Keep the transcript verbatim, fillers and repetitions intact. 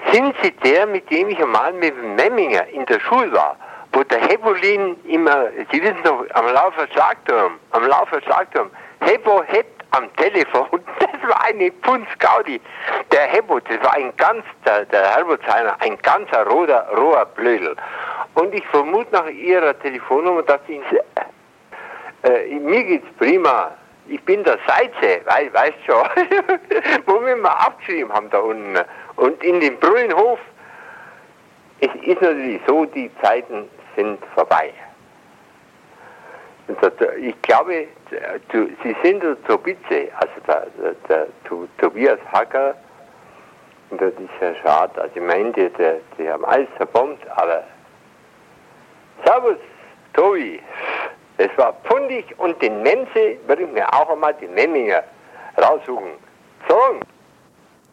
Sind Sie der, mit dem ich einmal mit dem Memminger in der Schule war, wo der Hebolin immer, Sie wissen doch, am Laufer Schlagturm, am Laufer Schlagturm, Hebo hebt am Telefon, das war eine Punz-Gaudi. Der Hebo, das war ein ganz, der, der Herbert Seiner, ein ganzer roter, roher Blödel. Und ich vermute nach Ihrer Telefonnummer, dass Sie, äh, mir geht's prima. Ich bin der Seize, weil, weißt schon, wo wir mal abgeschrieben haben da unten. Und in dem Brunnenhof, es ist natürlich so, die Zeiten sind vorbei. Ich glaube, du, Sie sind der Tobize, also der, der, der, der Tobias Hacker, und das ist ja schade, also ich meine, die, die, die haben alles zerbombt, aber Servus, Tobi, es war pundig und den Mense würde ich mir auch einmal den Memminger raussuchen. So.